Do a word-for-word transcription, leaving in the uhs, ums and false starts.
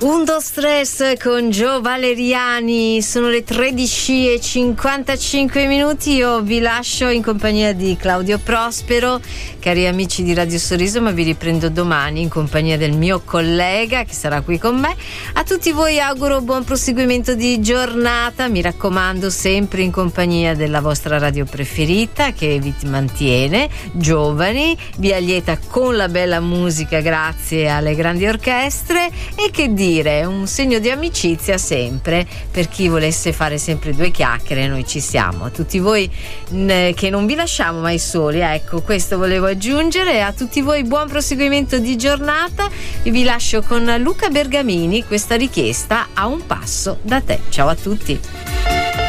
Un dos stress con Gio Valeriani. Sono le tredici e cinquantacinque minuti. Io vi lascio in compagnia di Claudio Prospero, cari amici di Radio Sorriso, ma vi riprendo domani in compagnia del mio collega che sarà qui con me. A tutti voi auguro buon proseguimento di giornata, mi raccomando sempre in compagnia della vostra radio preferita che vi mantiene giovani, vi allieta con la bella musica grazie alle grandi orchestre e che dire, un segno di amicizia sempre per chi volesse fare sempre due chiacchiere. Noi ci siamo. A tutti voi n- che non vi lasciamo mai soli, ecco, questo volevo aggiungere. A tutti voi buon proseguimento di giornata e vi lascio con Luca Bergamini, questa richiesta A un passo da te. Ciao a tutti.